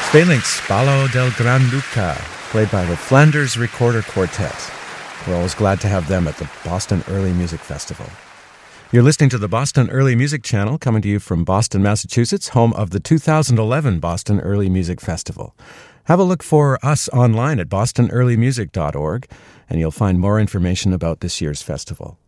Phalanx Ballo del Gran Duca, played by the Flanders Recorder Quartet. We're always glad to have them at the Boston Early Music Festival. You're listening to the Boston Early Music Channel, coming to you from Boston, Massachusetts, home of the 2011 Boston Early Music Festival. Have a look for us online at bostonearlymusic.org, and you'll find more information about this year's festival.